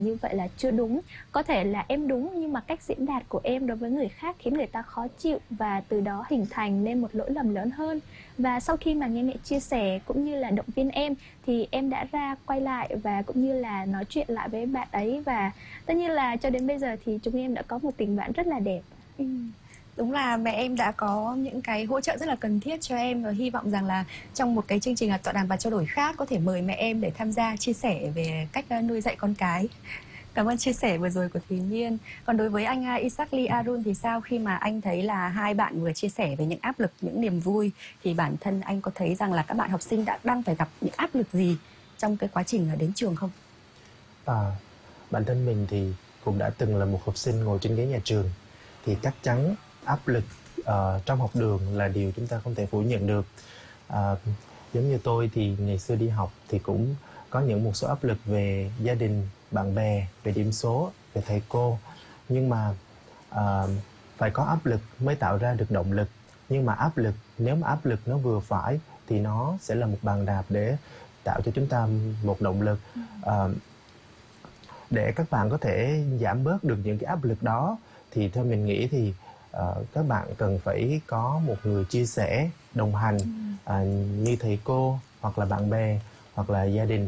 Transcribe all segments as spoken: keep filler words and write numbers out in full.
như vậy là chưa đúng. Có thể là em đúng nhưng mà cách diễn đạt của em đối với người khác khiến người ta khó chịu, và từ đó hình thành nên một lỗi lầm lớn hơn. Và sau khi mà nghe mẹ chia sẻ cũng như là động viên em thì em đã ra quay lại và cũng như là nói chuyện lại với bạn ấy, và tất nhiên là cho đến bây giờ thì chúng em đã có một tình bạn rất là đẹp. Ừ. Đúng là mẹ em đã có những cái hỗ trợ rất là cần thiết cho em, và hy vọng rằng là trong một cái chương trình là tọa đàm và trao đổi khác có thể mời mẹ em để tham gia chia sẻ về cách nuôi dạy con cái. Cảm ơn chia sẻ vừa rồi của Thùy Nhiên. Còn đối với anh Isakli Arun thì sao, khi mà anh thấy là hai bạn vừa chia sẻ về những áp lực, những niềm vui, thì bản thân anh có thấy rằng là các bạn học sinh đã đang phải gặp những áp lực gì trong cái quá trình đến trường không? À, bản thân mình thì cũng đã từng là một học sinh ngồi trên ghế nhà trường, thì chắc chắn áp lực uh, trong học đường là điều chúng ta không thể phủ nhận được. Uh, giống như tôi thì ngày xưa đi học thì cũng có những một số áp lực về gia đình, bạn bè, về điểm số, về thầy cô. Nhưng mà uh, phải có áp lực mới tạo ra được động lực. Nhưng mà áp lực, nếu mà áp lực nó vừa phải thì nó sẽ là một bàn đạp để tạo cho chúng ta một động lực. Uh, để các bạn có thể giảm bớt được những cái áp lực đó thì theo mình nghĩ thì uh, các bạn cần phải có một người chia sẻ, đồng hành uh, như thầy cô hoặc là bạn bè hoặc là gia đình.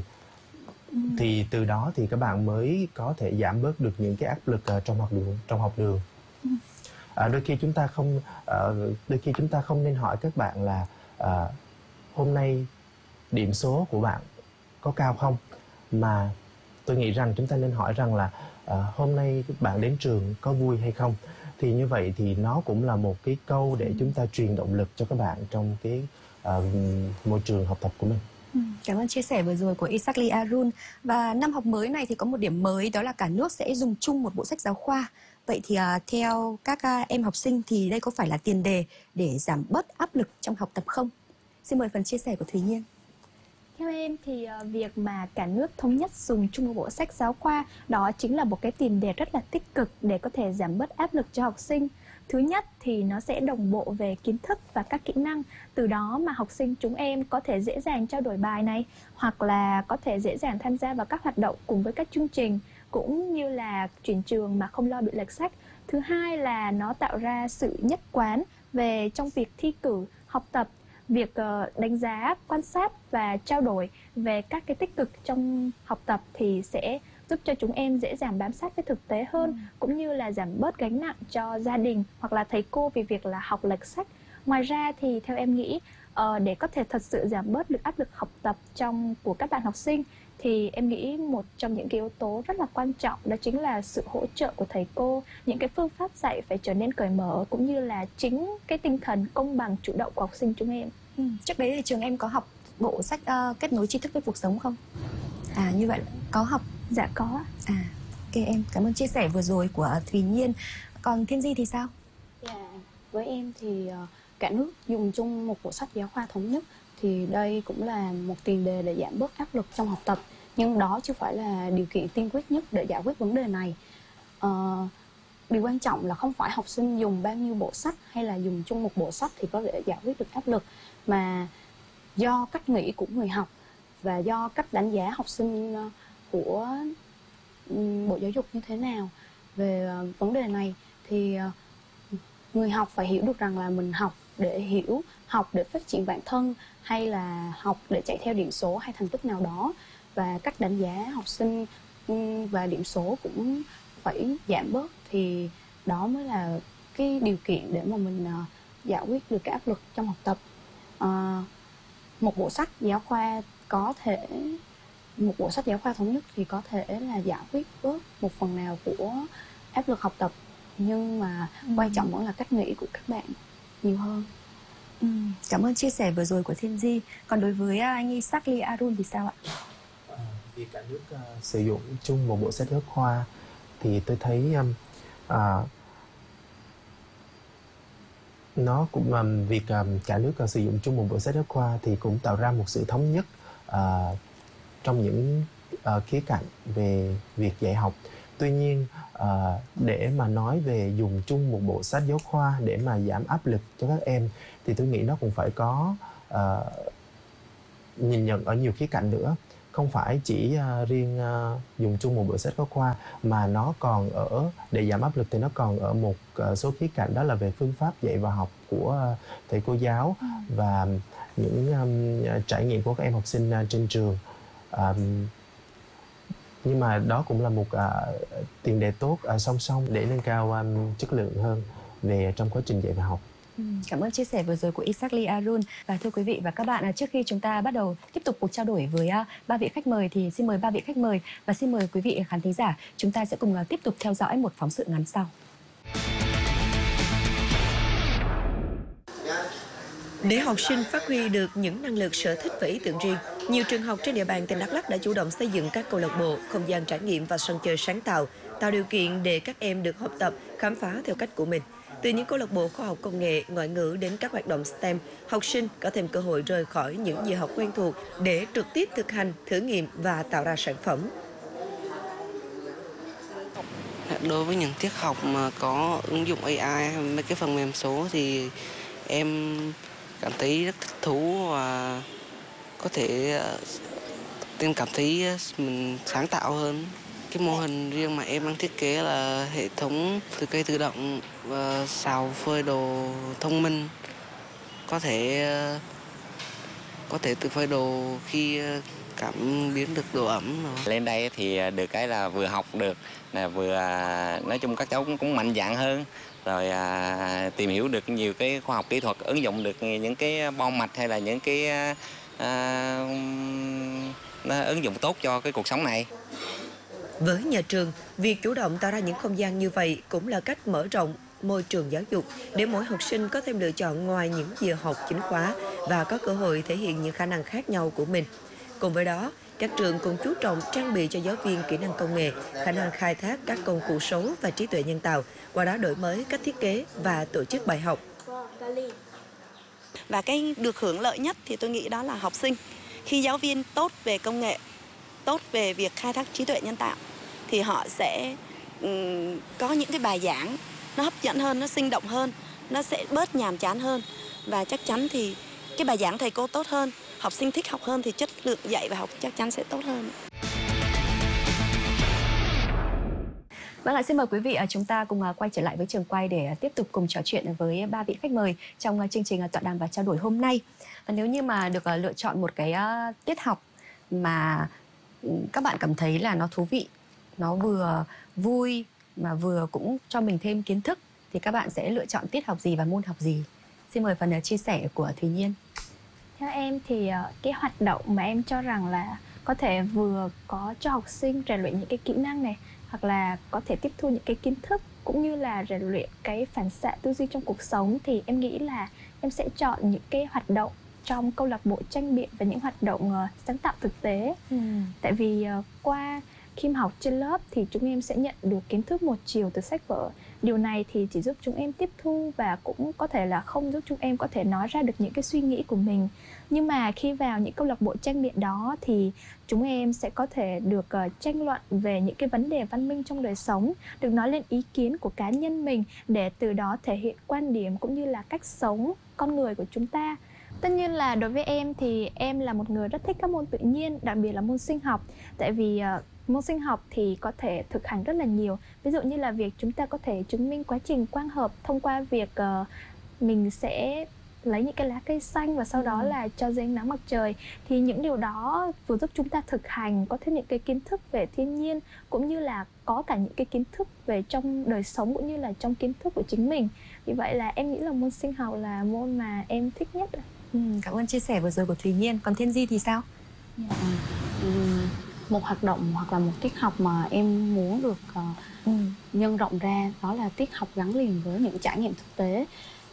Ừ. Thì từ đó thì các bạn mới có thể giảm bớt được những cái áp lực uh, trong học đường trong học đường. Ừ. Uh, đôi khi chúng ta không uh, đôi khi chúng ta không nên hỏi các bạn là uh, hôm nay điểm số của bạn có cao không, mà tôi nghĩ rằng chúng ta nên hỏi rằng là uh, hôm nay các bạn đến trường có vui hay không. Thì như vậy thì nó cũng là một cái câu để chúng ta truyền động lực cho các bạn trong cái uh, môi trường học tập của mình. Cảm ơn chia sẻ vừa rồi của Isakli Arun. Và năm học mới này thì có một điểm mới, đó là cả nước sẽ dùng chung một bộ sách giáo khoa. Vậy thì uh, theo các uh, em học sinh thì đây có phải là tiền đề để giảm bớt áp lực trong học tập không? Xin mời phần chia sẻ của Thùy Nhiên. Theo em thì uh, việc mà cả nước thống nhất dùng chung một bộ sách giáo khoa đó chính là một cái tiền đề rất là tích cực để có thể giảm bớt áp lực cho học sinh. Thứ nhất thì nó sẽ đồng bộ về kiến thức và các kỹ năng, từ đó mà học sinh chúng em có thể dễ dàng trao đổi bài này, hoặc là có thể dễ dàng tham gia vào các hoạt động cùng với các chương trình, cũng như là chuyển trường mà không lo bị lệch sách. Thứ hai là nó tạo ra sự nhất quán về trong việc thi cử, học tập, việc đánh giá, quan sát và trao đổi về các cái tích cực trong học tập thì sẽ giúp cho chúng em dễ dàng bám sát với thực tế hơn, ừ. cũng như là giảm bớt gánh nặng cho gia đình hoặc là thầy cô vì việc là học lệch sách. Ngoài ra thì theo em nghĩ uh, để có thể thật sự giảm bớt được áp lực học tập trong của các bạn học sinh thì em nghĩ một trong những cái yếu tố rất là quan trọng đó chính là sự hỗ trợ của thầy cô. Những cái phương pháp dạy phải trở nên cởi mở, cũng như là chính cái tinh thần công bằng chủ động của học sinh chúng em. Ừ. Trước đấy thì trường em có học bộ sách uh, kết nối tri thức với cuộc sống không? À, như vậy có học. Dạ có. À, ok, em cảm ơn chia sẻ vừa rồi của Thùy Nhiên. Còn Thiên Di thì sao? Dạ, với em thì uh, cả nước dùng chung một bộ sách giáo khoa thống nhất thì đây cũng là một tiền đề để giảm bớt áp lực trong học tập. Nhưng đó chưa phải là điều kiện tiên quyết nhất để giải quyết vấn đề này. Uh, điều quan trọng là không phải học sinh dùng bao nhiêu bộ sách hay là dùng chung một bộ sách thì có thể giải quyết được áp lực, mà do cách nghĩ của người học và do cách đánh giá học sinh của Bộ Giáo dục như thế nào về vấn đề này. Thì người học phải hiểu được rằng là mình học để hiểu, học để phát triển bản thân, hay là học để chạy theo điểm số hay thành tích nào đó. Và cách đánh giá học sinh và điểm số cũng phải giảm bớt, thì đó mới là cái điều kiện để mà mình giải quyết được cái áp lực trong học tập. À, một bộ sách giáo khoa có thể một bộ sách giáo khoa thống nhất thì có thể là giải quyết bớt một phần nào của áp lực học tập, nhưng mà ừ. quan trọng vẫn là cách nghĩ của các bạn nhiều hơn. Ừ. Cảm ơn chia sẻ vừa rồi của Thiên Di. Còn đối với anh Isakli Arun thì sao ạ? À, vì cả nước uh, sử dụng chung một bộ sách giáo khoa thì tôi thấy um, uh, nó cũng um, việc um, cả nước uh, sử dụng chung một bộ sách giáo khoa thì cũng tạo ra một sự thống nhất uh, trong những uh, khía cạnh về việc dạy học. Tuy nhiên uh, để mà nói về dùng chung một bộ sách giáo khoa để mà giảm áp lực cho các em thì tôi nghĩ nó cũng phải có uh, nhìn nhận ở nhiều khía cạnh nữa. không phải chỉ uh, riêng uh, dùng chung một bộ sách giáo khoa, mà nó còn ở, để giảm áp lực thì nó còn ở một uh, số khía cạnh, đó là về phương pháp dạy và học của uh, thầy cô giáo ừ. và những um, trải nghiệm của các em học sinh uh, trên trường. Um, nhưng mà đó cũng là một uh, tiền đề tốt uh, song song để nâng cao um, chất lượng hơn về trong quá trình dạy và học. Cảm ơn chia sẻ vừa rồi của Isakli Arun. Và thưa quý vị và các bạn, trước khi chúng ta bắt đầu tiếp tục cuộc trao đổi với ba vị khách mời thì xin mời ba vị khách mời và xin mời quý vị khán thính giả, chúng ta sẽ cùng tiếp tục theo dõi một phóng sự ngắn sau. Để học sinh phát huy được những năng lực, sở thích và ý tưởng riêng, nhiều trường học trên địa bàn tỉnh Đắk Lắk đã chủ động xây dựng các câu lạc bộ, không gian trải nghiệm và sân chơi sáng tạo, tạo điều kiện để các em được học tập, khám phá theo cách của mình. Từ những câu lạc bộ khoa học công nghệ, ngoại ngữ đến các hoạt động STEM, học sinh có thêm cơ hội rời khỏi những giờ học quen thuộc để trực tiếp thực hành, thử nghiệm và tạo ra sản phẩm. Đối với những tiết học mà có ứng dụng a i, mấy cái phần mềm số thì em cảm thấy rất thích thú và có thể em cảm thấy mình sáng tạo hơn. Cái mô hình riêng mà em đang thiết kế là hệ thống từ cây tự động và xào phơi đồ thông minh, có thể có thể tự phơi đồ khi cảm biến được độ ẩm. Lên đây thì được cái là vừa học được, là vừa nói chung các cháu cũng, cũng mạnh dạn hơn, rồi à, tìm hiểu được nhiều cái khoa học kỹ thuật, ứng dụng được những cái bo mạch hay là những cái à, nó ứng dụng tốt cho cái cuộc sống này. Với nhà trường, việc chủ động tạo ra những không gian như vậy cũng là cách mở rộng môi trường giáo dục để mỗi học sinh có thêm lựa chọn ngoài những giờ học chính khóa và có cơ hội thể hiện những khả năng khác nhau của mình. Cùng với đó, các trường cũng chú trọng trang bị cho giáo viên kỹ năng công nghệ, khả năng khai thác các công cụ số và trí tuệ nhân tạo, qua đó đổi mới cách thiết kế và tổ chức bài học. Và cái được hưởng lợi nhất thì tôi nghĩ đó là học sinh. Khi giáo viên tốt về công nghệ, tốt về việc khai thác trí tuệ nhân tạo thì họ sẽ um, có những cái bài giảng nó hấp dẫn hơn, nó sinh động hơn, nó sẽ bớt nhàm chán hơn. Và chắc chắn thì cái bài giảng thầy cô tốt hơn, học sinh thích học hơn thì chất lượng dạy và học chắc chắn sẽ tốt hơn. Vâng ạ, xin mời quý vị chúng ta cùng quay trở lại với trường quay để tiếp tục cùng trò chuyện với ba vị khách mời trong chương trình tọa đàm và trao đổi hôm nay. Và nếu như mà được lựa chọn một cái tiết học mà các bạn cảm thấy là nó thú vị, nó vừa vui mà vừa cũng cho mình thêm kiến thức, thì các bạn sẽ lựa chọn tiết học gì và môn học gì? Xin mời phần chia sẻ của Thùy Nhiên. Theo em thì cái hoạt động mà em cho rằng là có thể vừa có cho học sinh rèn luyện những cái kỹ năng này, hoặc là có thể tiếp thu những cái kiến thức cũng như là rèn luyện cái phản xạ tư duy trong cuộc sống, thì em nghĩ là em sẽ chọn những cái hoạt động trong câu lạc bộ tranh biện và những hoạt động uh, sáng tạo thực tế. ừ. Tại vì uh, qua khi mà học trên lớp thì chúng em sẽ nhận được kiến thức một chiều từ sách vở. Điều này thì chỉ giúp chúng em tiếp thu và cũng có thể là không giúp chúng em có thể nói ra được những cái suy nghĩ của mình. Nhưng mà khi vào những câu lạc bộ tranh biện đó thì chúng em sẽ có thể được uh, tranh luận về những cái vấn đề văn minh trong đời sống, được nói lên ý kiến của cá nhân mình để từ đó thể hiện quan điểm cũng như là cách sống con người của chúng ta. Tất nhiên là đối với em thì em là một người rất thích các môn tự nhiên, đặc biệt là môn sinh học. Tại vì uh, môn sinh học thì có thể thực hành rất là nhiều. Ví dụ như là việc chúng ta có thể chứng minh quá trình quang hợp thông qua việc uh, mình sẽ lấy những cái lá cây xanh và sau ừ. đó là cho dưới ánh nắng mặt trời. Thì những điều đó vừa giúp chúng ta thực hành, có thêm những cái kiến thức về thiên nhiên, cũng như là có cả những cái kiến thức về trong đời sống cũng như là trong kiến thức của chính mình. Vì vậy là em nghĩ là môn sinh học là môn mà em thích nhất. Ừ, cảm ơn chia sẻ vừa rồi của Thùy Nhiên. Còn Thiên Di thì sao? Dạ, um, một hoạt động hoặc là một tiết học mà em muốn được uh, ừ. nhân rộng ra đó là tiết học gắn liền với những trải nghiệm thực tế.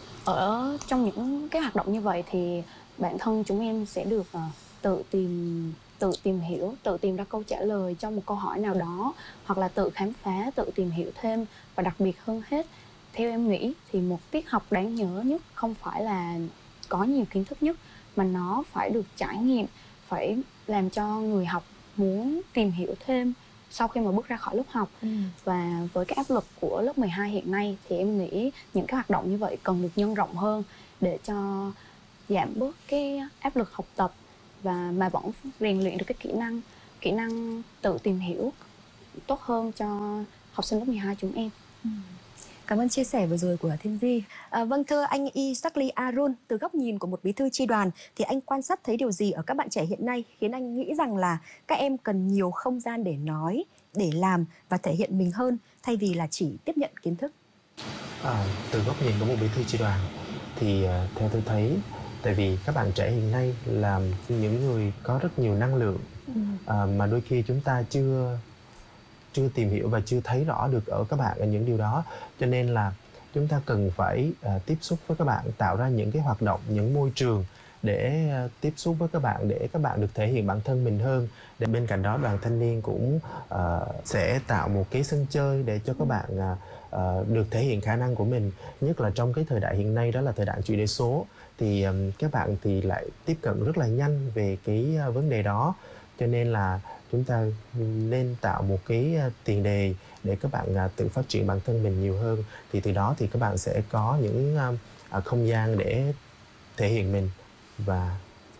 Ở trong những cái hoạt động như vậy thì bản thân chúng em sẽ được uh, tự tìm tự tìm hiểu, tự tìm ra câu trả lời cho một câu hỏi nào đó, hoặc là tự khám phá, tự tìm hiểu thêm. Và đặc biệt hơn hết, theo em nghĩ thì một tiết học đáng nhớ nhất không phải là có nhiều kiến thức nhất, mà nó phải được trải nghiệm, phải làm cho người học muốn tìm hiểu thêm sau khi mà bước ra khỏi lớp học. ừ. Và với cái áp lực của lớp mười hai hiện nay thì em nghĩ những cái hoạt động như vậy cần được nhân rộng hơn để cho giảm bớt cái áp lực học tập và mà vẫn rèn luyện được cái kỹ năng. kỹ năng tự tìm hiểu tốt hơn cho học sinh lớp mười hai chúng em. Ừ. Cảm ơn chia sẻ vừa rồi của Thiên Di. À, vâng, thưa anh Isakli Arun, từ góc nhìn của một bí thư chi đoàn thì anh quan sát thấy điều gì ở các bạn trẻ hiện nay khiến anh nghĩ rằng là các em cần nhiều không gian để nói, để làm và thể hiện mình hơn thay vì là chỉ tiếp nhận kiến thức? À, từ góc nhìn của một bí thư chi đoàn thì uh, theo tôi thấy, tại vì các bạn trẻ hiện nay là những người có rất nhiều năng lượng, ừ. uh, mà đôi khi chúng ta chưa chưa tìm hiểu và chưa thấy rõ được ở các bạn ở những điều đó, cho nên là chúng ta cần phải uh, tiếp xúc với các bạn, tạo ra những cái hoạt động, những môi trường để uh, tiếp xúc với các bạn, để các bạn được thể hiện bản thân mình hơn. Để bên cạnh đó, đoàn thanh niên cũng uh, sẽ tạo một cái sân chơi để cho các bạn uh, uh, được thể hiện khả năng của mình, nhất là trong cái thời đại hiện nay, đó là thời đại chuyển đổi số, thì um, các bạn thì lại tiếp cận rất là nhanh về cái uh, vấn đề đó, cho nên là chúng ta nên tạo một cái tiền đề để các bạn tự phát triển bản thân mình nhiều hơn, thì từ đó thì các bạn sẽ có những không gian để thể hiện mình. Và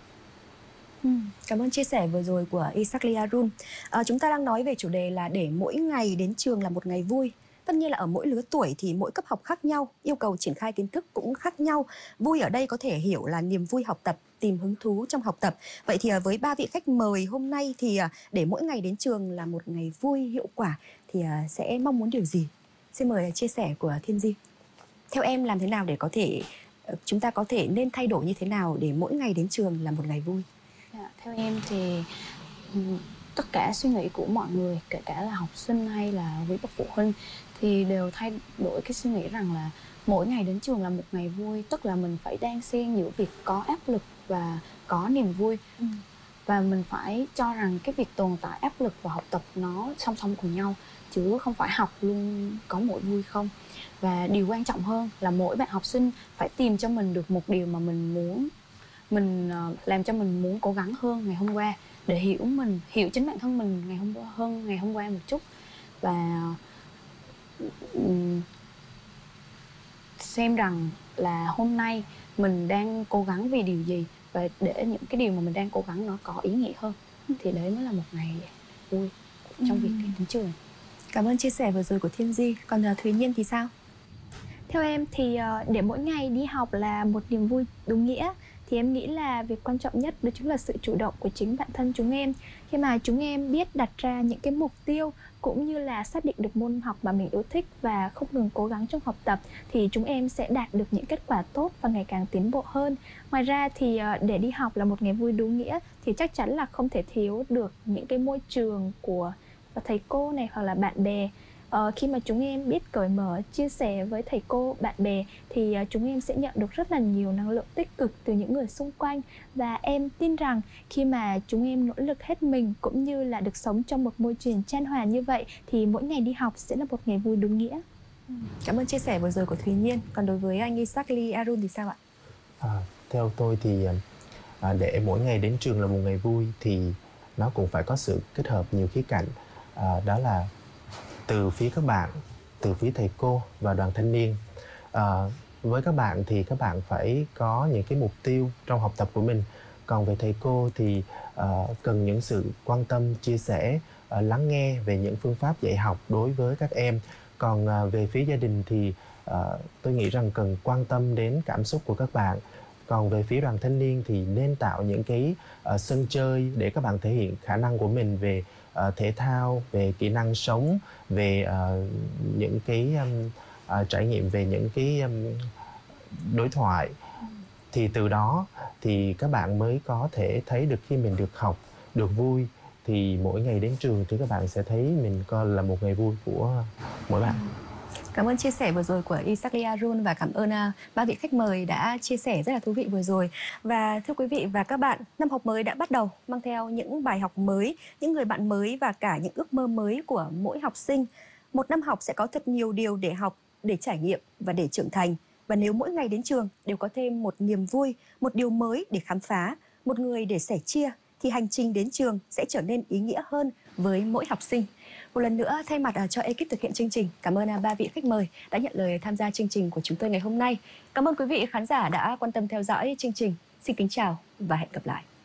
ừ, cảm ơn chia sẻ vừa rồi của Isakli Arun. À, chúng ta đang nói về chủ đề là để mỗi ngày đến trường là một ngày vui. Tất nhiên là ở mỗi lứa tuổi thì mỗi cấp học khác nhau, yêu cầu triển khai kiến thức cũng khác nhau. Vui ở đây có thể hiểu là niềm vui học tập, tìm hứng thú trong học tập. Vậy thì với ba vị khách mời hôm nay thì để mỗi ngày đến trường là một ngày vui, hiệu quả thì sẽ mong muốn điều gì? Xin mời chia sẻ của Thiên Di. Theo em làm thế nào để có thể, chúng ta có thể nên thay đổi như thế nào để mỗi ngày đến trường là một ngày vui? Dạ, theo em thì tất cả suy nghĩ của mọi người, kể cả là học sinh hay là quý bậc phụ huynh, thì đều thay đổi cái suy nghĩ rằng là mỗi ngày đến trường là một ngày vui, tức là mình phải đan xen giữa việc có áp lực và có niềm vui. ừ. Và mình phải cho rằng cái việc tồn tại áp lực và học tập nó song song cùng nhau, chứ không phải học luôn có mỗi vui không. Và điều quan trọng hơn là mỗi bạn học sinh phải tìm cho mình được một điều mà mình muốn, mình làm cho mình muốn cố gắng hơn ngày hôm qua, để hiểu mình, hiểu chính bản thân mình ngày hôm qua hơn ngày hôm qua một chút. Và xem rằng là hôm nay mình đang cố gắng vì điều gì, và để những cái điều mà mình đang cố gắng nó có ý nghĩa hơn, thì đấy mới là một ngày vui trong việc đi đến trường. Cảm ơn chia sẻ vừa rồi của Thiên Di. Còn Thùy Nhiên thì sao? Theo em thì để mỗi ngày đi học là một niềm vui đúng nghĩa, thì em nghĩ là việc quan trọng nhất đó chính là sự chủ động của chính bản thân chúng em. Khi mà chúng em biết đặt ra những cái mục tiêu cũng như là xác định được môn học mà mình yêu thích và không ngừng cố gắng trong học tập, thì chúng em sẽ đạt được những kết quả tốt và ngày càng tiến bộ hơn. Ngoài ra thì để đi học là một ngày vui đúng nghĩa thì chắc chắn là không thể thiếu được những cái môi trường của thầy cô này hoặc là bạn bè. Ờ, khi mà chúng em biết cởi mở, chia sẻ với thầy cô, bạn bè thì uh, chúng em sẽ nhận được rất là nhiều năng lượng tích cực từ những người xung quanh. Và em tin rằng khi mà chúng em nỗ lực hết mình cũng như là được sống trong một môi trường chan hòa như vậy, thì mỗi ngày đi học sẽ là một ngày vui đúng nghĩa. Cảm ơn chia sẻ vừa rồi của Thùy Nhiên. Còn đối với anh Isakli Arun thì sao ạ? À, theo tôi thì à, để mỗi ngày đến trường là một ngày vui thì nó cũng phải có sự kết hợp nhiều khía cạnh. À, đó là từ phía các bạn, từ phía thầy cô và đoàn thanh niên. À, với các bạn thì các bạn phải có những cái mục tiêu trong học tập của mình. Còn về thầy cô thì uh, cần những sự quan tâm, chia sẻ, uh, lắng nghe về những phương pháp dạy học đối với các em. Còn uh, về phía gia đình thì uh, tôi nghĩ rằng cần quan tâm đến cảm xúc của các bạn. Còn về phía đoàn thanh niên thì nên tạo những cái uh, sân chơi để các bạn thể hiện khả năng của mình về uh, thể thao, về kỹ năng sống, về uh, những cái um, uh, trải nghiệm về những cái um, đối thoại. Thì từ đó thì các bạn mới có thể thấy được khi mình được học, được vui, thì mỗi ngày đến trường thì các bạn sẽ thấy mình coi là một ngày vui của mỗi bạn. Cảm ơn chia sẻ vừa rồi của Isakli Arun và cảm ơn uh, ba vị khách mời đã chia sẻ rất là thú vị vừa rồi. Và thưa quý vị và các bạn, năm học mới đã bắt đầu mang theo những bài học mới, những người bạn mới và cả những ước mơ mới của mỗi học sinh. Một năm học sẽ có thật nhiều điều để học, để trải nghiệm và để trưởng thành. Và nếu mỗi ngày đến trường đều có thêm một niềm vui, một điều mới để khám phá, một người để sẻ chia, thì hành trình đến trường sẽ trở nên ý nghĩa hơn với mỗi học sinh. Một lần nữa, thay mặt cho ekip thực hiện chương trình, cảm ơn ba vị khách mời đã nhận lời tham gia chương trình của chúng tôi ngày hôm nay. Cảm ơn quý vị khán giả đã quan tâm theo dõi chương trình. Xin kính chào và hẹn gặp lại.